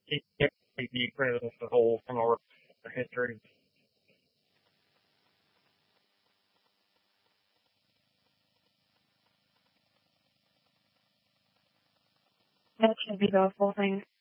be critical the whole from our history. That should be the full thing.